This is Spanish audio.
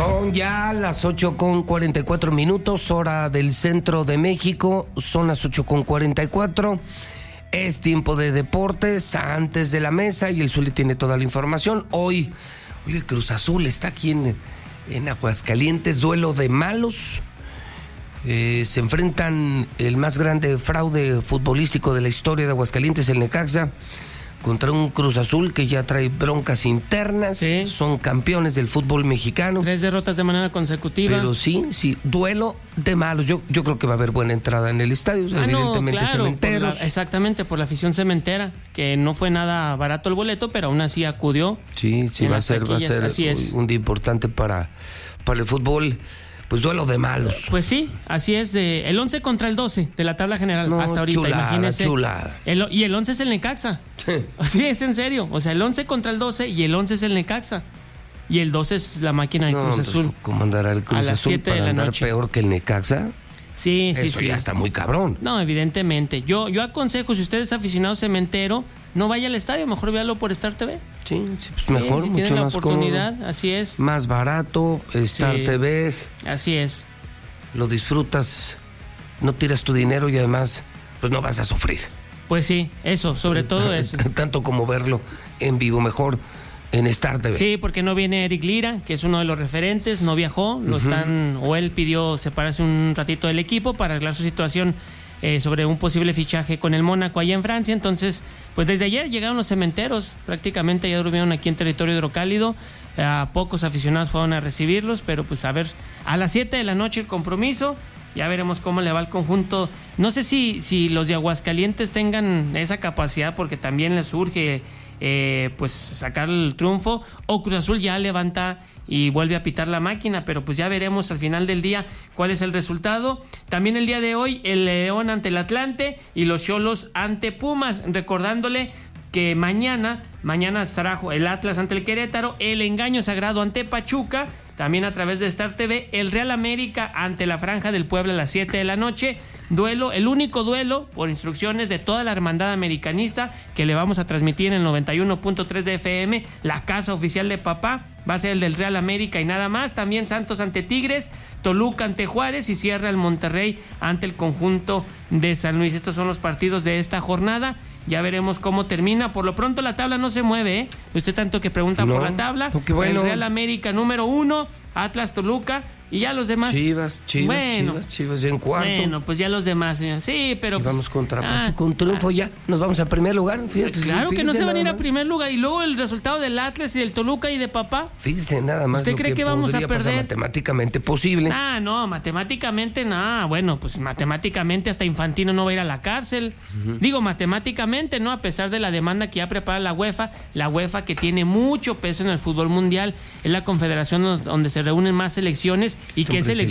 Son ya las 8:44, hora del centro de México. Son las 8:44. Es tiempo de deportes antes de la mesa y el Zuli tiene toda la información. Hoy el Cruz Azul está aquí en Aguascalientes, duelo de malos. Se enfrentan el más grande fraude futbolístico de la historia de Aguascalientes, el Necaxa, contra un Cruz Azul que ya trae broncas internas. Sí. Son campeones del fútbol mexicano. 3 derrotas de manera consecutiva. Pero sí, duelo de malos. Yo creo que va a haber buena entrada en el estadio. Evidentemente, no, claro, cementeros. Exactamente, por la afición cementera, que no fue nada barato el boleto, pero aún así acudió. Sí, va a ser un día importante para el fútbol. Pues duelo de malos. Pues sí, así es, el 11 contra el 12 de la tabla general hasta ahorita, imagínese. Chulada. Y el 11 es el Necaxa. Sí, es en serio. O sea, el 11 contra el 12 y el 11 es el Necaxa. Y el 12 es la máquina de Cruz Azul. ¿Cómo andará el Cruz Azul para andar peor que el Necaxa? Sí. Eso ya está muy cabrón. No, evidentemente. Yo aconsejo, si usted es aficionado cementero, no vaya al estadio, mejor véalo por Star TV. Sí, pues mejor, si mucho tiene la más oportunidad, cómodo. así es. Más barato, Star TV. Así es. Lo disfrutas, no tiras tu dinero y además, pues no vas a sufrir. Pues sí, eso, sobre todo eso. Tanto como verlo en vivo, mejor en Star TV. Sí, porque no viene Eric Lira, que es uno de los referentes, no viajó, él pidió separarse un ratito del equipo para arreglar su situación sobre un posible fichaje con el Mónaco allá en Francia. Entonces, pues desde ayer llegaron los cementeros, prácticamente ya durmieron aquí en territorio hidrocálido. Pocos aficionados fueron a recibirlos, pero pues a ver, a las 7 de la noche el compromiso, ya veremos cómo le va al conjunto. No sé si los de Aguascalientes tengan esa capacidad, porque también les surge pues sacar el triunfo, o Cruz Azul ya levanta y vuelve a pitar la máquina, pero pues ya veremos al final del día cuál es el resultado. También el día de hoy el León ante el Atlante y los Xolos ante Pumas, recordándole que mañana estará el Atlas ante el Querétaro, el Engaño Sagrado ante Pachuca, también a través de Star TV, el Real América ante la Franja del Puebla a las 7 de la noche, el único duelo por instrucciones de toda la hermandad americanista que le vamos a transmitir en el 91.3 de FM, la casa oficial de papá, va a ser el del Real América y nada más. También Santos ante Tigres, Toluca ante Juárez y cierra el Monterrey ante el conjunto de San Luis. Estos son los partidos de esta jornada. Ya veremos cómo termina. Por lo pronto la tabla no se mueve, ¿eh? Usted tanto que pregunta por la tabla. Bueno. El Real América número 1, Atlas, Toluca y ya los demás. Chivas en cuarto. Bueno, pues ya los demás, señor. Sí, pero y vamos contra Pachuca con triunfo ya. Nos vamos a primer lugar. Claro que no se van a ir a primer lugar. Y luego el resultado del Atlas y del Toluca y de papá. Fíjese nada más. ¿Usted cree que vamos a perder? Matemáticamente posible. No, matemáticamente nada. Bueno, pues matemáticamente hasta Infantino no va a ir a la cárcel. Digo, matemáticamente, ¿no? A pesar de la demanda que ya prepara la UEFA que tiene mucho peso en el fútbol mundial, es la confederación donde se reúnen más selecciones y que es